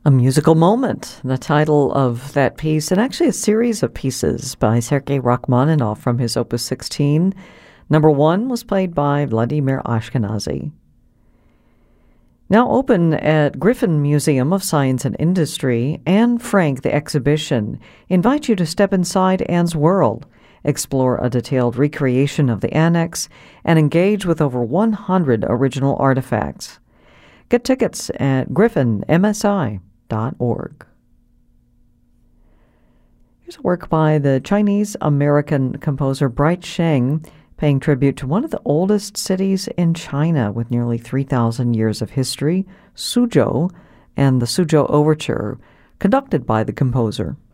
A Musical Moment, the title of that piece, and actually a series of pieces by Sergei Rachmaninoff from his Opus 16. Number 1 was played by Vladimir Ashkenazy. Now open at Griffin Museum of Science and Industry, Anne Frank, the exhibition, invites you to step inside Anne's world, explore a detailed recreation of the annex, and engage with over 100 original artifacts. Get tickets at griffinmsi.org. Here's a work by the Chinese-American composer Bright Sheng, paying tribute to one of the oldest cities in China with nearly 3,000 years of history, Suzhou, and the Suzhou Overture, conducted by the composer.